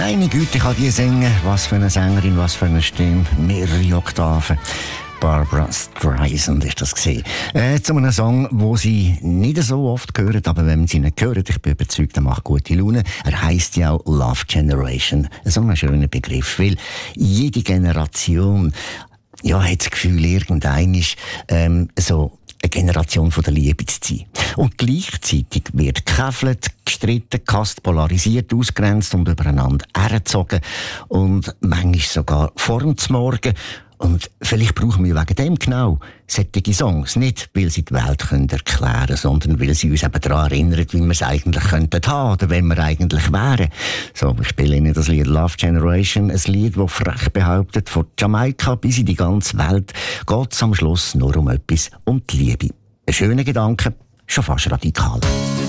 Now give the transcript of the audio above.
Meine Güte, kann die singen. Was für eine Sängerin, was für eine Stimme. Mehrere Oktaven. Barbra Streisand ist das gewesen. Zu einem Song, wo sie nicht so oft hören, aber wenn man sie nicht hört, ich bin überzeugt, er macht gute Laune. Er heisst ja auch Love Generation. So ein schöner Begriff, weil jede Generation hat das Gefühl, irgendein ist so eine Generation von der Liebe zu sein. Und gleichzeitig wird gekäfelt, gestritten, gehasst, polarisiert, ausgrenzt und übereinander hergezogen und manchmal sogar vor dem Morgen. Und vielleicht brauchen wir wegen dem genau solche Songs. Nicht, weil sie die Welt erklären können, sondern weil sie uns eben daran erinnern, wie wir es eigentlich könnten haben oder wenn wir eigentlich wären. So, ich spiele Ihnen das Lied Love Generation, ein Lied, das frech behauptet, von Jamaika bis in die ganze Welt geht es am Schluss nur um etwas, um die Liebe. Ein schöner Gedanke, schon fast radikal.